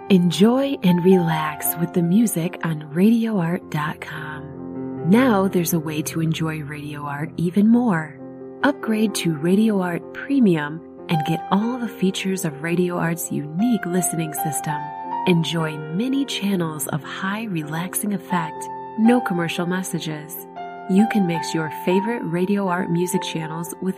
Enjoy and relax with the music on RadioArt.com. Now there's a way to enjoy Radio Art even more. Upgrade to Radio Art Premium and get all the features of Radio Art's unique listening system. Enjoy many channels of high relaxing effect, no commercial messages. You can mix your favorite Radio Art music channels with